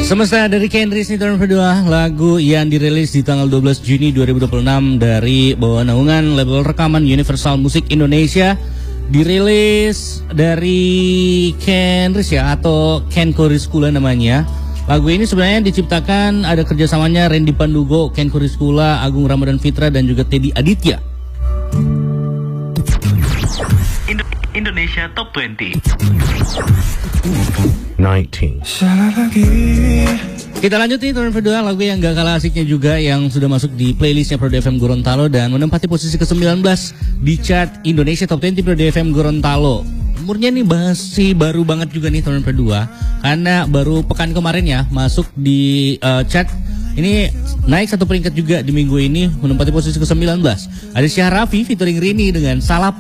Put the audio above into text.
Semesta dari Kendrick nih tahun kedua, lagu yang dirilis di tanggal 12 Juni 2026 dari bawah naungan label rekaman Universal Music Indonesia. Dirilis dari Kendrick ya, atau Ken Koriskula namanya. Lagu ini sebenarnya diciptakan ada kerjasamanya Randy Pandugo, Ken Koriskula, Agung Ramadan Fitra dan juga Teddy Aditya. Indonesia Top 20. 19. Kita lanjut nih tahun kedua, lagu yang gak kalah asiknya juga yang sudah masuk di playlistnya Pro FM Gorontalo dan menempati posisi ke-19 di chart Indonesia Top 20 Pro FM Gorontalo. Umurnya nih masih baru banget juga nih tahun kedua, karena baru pekan kemarin ya masuk di chart. Ini naik satu peringkat juga di minggu ini, menempati posisi ke-19. Ada Syahrafi featuring Rini dengan Salah